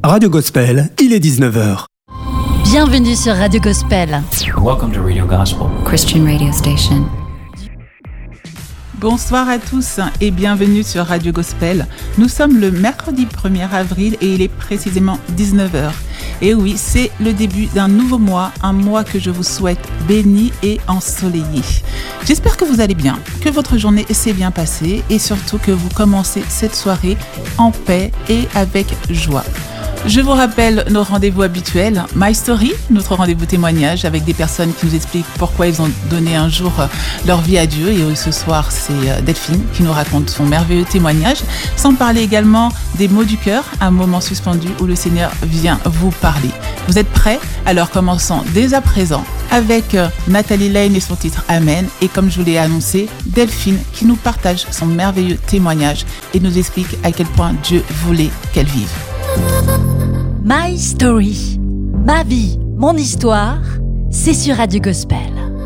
Radio Gospel, il est 19h. Bienvenue sur Radio Gospel. Welcome to Radio Gospel, Christian radio station. Bonsoir à tous et bienvenue sur Radio Gospel. Nous sommes le mercredi 1er avril et il est précisément 19h. Et oui, c'est le début d'un nouveau mois, un mois que je vous souhaite béni et ensoleillé. J'espère que vous allez bien, que votre journée s'est bien passée et surtout que vous commencez cette soirée en paix et avec joie. Je vous rappelle nos rendez-vous habituels. My Story, notre rendez-vous témoignage avec des personnes qui nous expliquent pourquoi ils ont donné un jour leur vie à Dieu. Et ce soir, c'est Delphine qui nous raconte son merveilleux témoignage. Sans parler également des mots du cœur, un moment suspendu où le Seigneur vient vous parler. Vous êtes prêts? Alors commençons dès à présent avec Nathalie Lane et son titre Amen. Et comme je vous l'ai annoncé, Delphine qui nous partage son merveilleux témoignage et nous explique à quel point Dieu voulait qu'elle vive. My Story, ma vie, mon histoire, c'est sur Radio Gospel.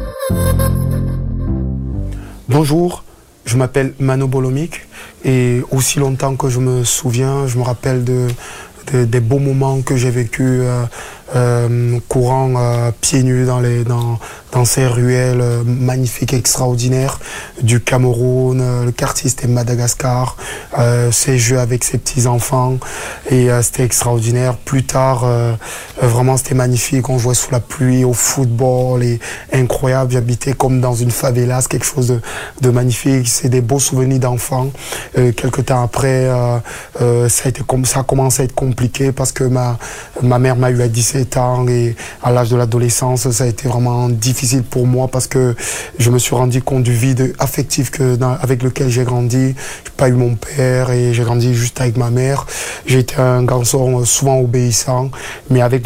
Bonjour, je m'appelle Mano Bolomik et aussi longtemps que je me souviens, je me rappelle des beaux moments que j'ai vécus courant pieds nus dans ces ruelles magnifiques, extraordinaires du Cameroun. Le quartier c'était Madagascar, ces jeux avec ses petits-enfants et c'était extraordinaire. Plus tard, vraiment c'était magnifique, on jouait sous la pluie, au football et incroyable. J'habitais comme dans une favela, c'est quelque chose de magnifique, c'est des beaux souvenirs d'enfants. Quelques temps après, ça a commencé à être compliqué parce que ma mère m'a eu à 17 ans et à l'âge de l'adolescence, ça a été vraiment difficile pour moi parce que je me suis rendu compte du vide affectif avec lequel j'ai grandi. J'ai pas eu mon père et j'ai grandi juste avec ma mère. J'ai été un garçon souvent obéissant, mais avec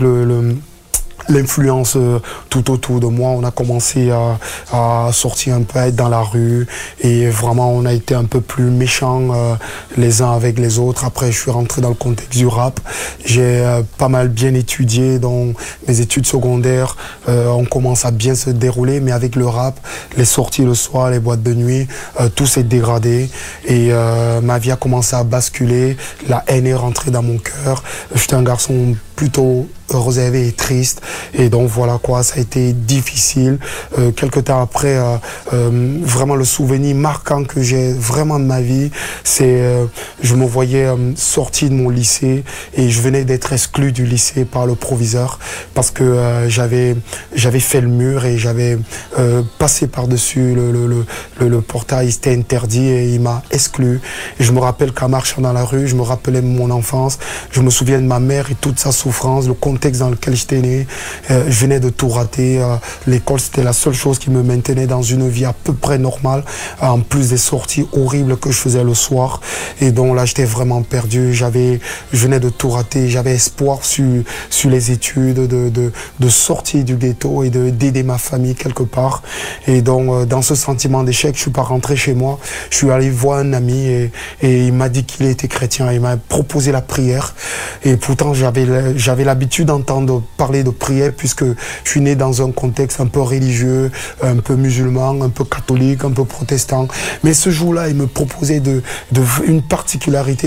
l'influence tout autour de moi, on a commencé à sortir un peu, à être dans la rue et vraiment on a été un peu plus méchants les uns avec les autres. Après je suis rentré dans le contexte du rap, j'ai pas mal bien étudié, donc mes études secondaires on commence à bien se dérouler, mais avec le rap, les sorties le soir, les boîtes de nuit, tout s'est dégradé et ma vie a commencé à basculer, la haine est rentrée dans mon cœur. J'étais un garçon plutôt réservé et triste et donc voilà quoi, ça a été difficile. Quelque temps après, vraiment le souvenir marquant que j'ai vraiment de ma vie, c'est je me voyais sorti de mon lycée et je venais d'être exclu du lycée par le proviseur parce que j'avais fait le mur et j'avais passé par-dessus le portail, c'était interdit et il m'a exclu. Et je me rappelle qu'en marchant dans la rue, je me rappelais de mon enfance, je me souviens de ma mère et toute sa souffrance, le contexte dans lequel j'étais né. Je venais de tout rater. L'école, c'était la seule chose qui me maintenait dans une vie à peu près normale, en plus des sorties horribles que je faisais le soir. Et donc là, j'étais vraiment perdu. Je venais de tout rater. J'avais espoir sur les études, de sortir du ghetto et d'aider ma famille quelque part. Et donc, dans ce sentiment d'échec, je suis pas rentré chez moi. Je suis allé voir un ami et il m'a dit qu'il était chrétien. Il m'a proposé la prière. Et pourtant, j'avais l'habitude d'entendre parler de prière puisque je suis né dans un contexte un peu religieux, un peu musulman, un peu catholique, un peu protestant. Mais ce jour-là, il me proposait une particularité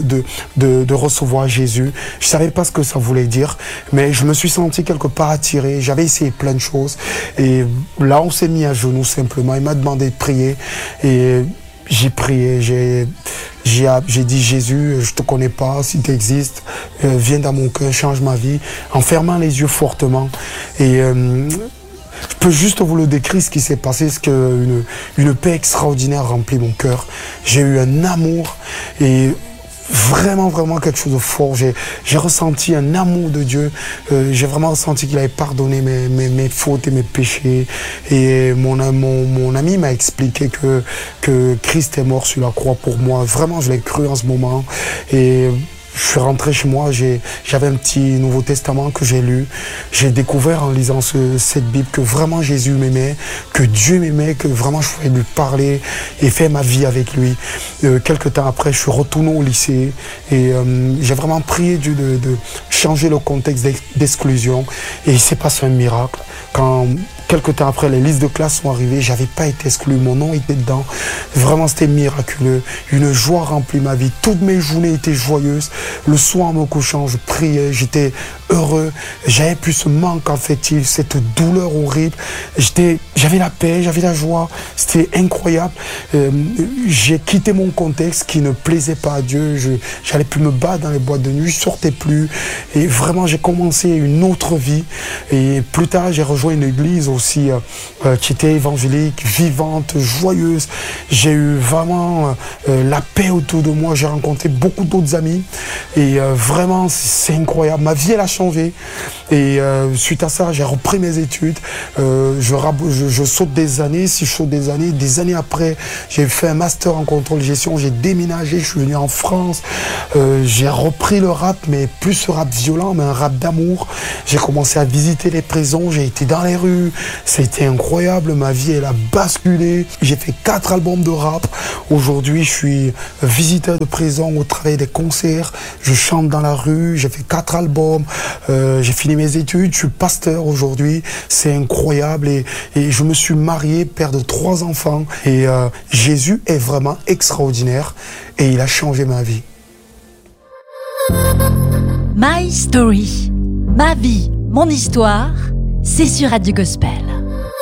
de recevoir Jésus. Je savais pas ce que ça voulait dire, mais je me suis senti quelque part attiré. J'avais essayé plein de choses et là, on s'est mis à genoux simplement. Il m'a demandé de prier et j'ai prié, j'ai dit Jésus, je te connais pas, si tu existes, viens dans mon cœur, change ma vie, en fermant les yeux fortement. Et je peux juste vous le décrire ce qui s'est passé, c'est qu'une paix extraordinaire remplit mon cœur. J'ai eu un amour et vraiment quelque chose de fort. J'ai ressenti un amour de Dieu. J'ai vraiment ressenti qu'il avait pardonné mes fautes et mes péchés. Et mon ami m'a expliqué que Christ est mort sur la croix pour moi. Vraiment, je l'ai cru en ce moment. Et je suis rentré chez moi, j'avais un petit Nouveau Testament que j'ai lu. J'ai découvert en lisant cette Bible que vraiment Jésus m'aimait, que Dieu m'aimait, que vraiment je pouvais lui parler et faire ma vie avec lui. Quelques temps après, je suis retourné au lycée et j'ai vraiment prié Dieu de changer le contexte d'exclusion. Et il s'est passé un miracle. Quand quelques temps après, les listes de classe sont arrivées. J'avais pas été exclu, mon nom était dedans. Vraiment, c'était miraculeux. Une joie remplit ma vie. Toutes mes journées étaient joyeuses. Le soir, en me couchant, je priais, j'étais heureux. J'avais plus ce manque affectif, cette douleur horrible. J'avais la paix, j'avais la joie. C'était incroyable. J'ai quitté mon contexte qui ne plaisait pas à Dieu. J'allais plus me battre dans les boîtes de nuit, je sortais plus. Et vraiment, j'ai commencé une autre vie. Et plus tard, j'ai rejoint une église aussi qui était évangélique, vivante, joyeuse. J'ai eu vraiment la paix autour de moi. J'ai rencontré beaucoup d'autres amis. Et vraiment, c'est incroyable. Ma vie, elle a changé. Et suite à ça, j'ai repris mes études. Je saute des années. Si je saute des années après, j'ai fait un master en contrôle de gestion. J'ai déménagé, je suis venu en France. J'ai repris le rap, mais plus ce rap violent, mais un rap d'amour. J'ai commencé à visiter les prisons. J'ai été dans les rues. C'était incroyable. Ma vie, elle a basculé. J'ai fait 4 albums de rap. Aujourd'hui, je suis visiteur de prison au travers des concerts. Je chante dans la rue. J'ai fait 4 albums. J'ai fini mes études. Je suis pasteur aujourd'hui. C'est incroyable. Et je me suis marié, père de 3 enfants. Et Jésus est vraiment extraordinaire. Et il a changé ma vie. My Story. Ma vie, mon histoire, c'est sur Radio Gospel.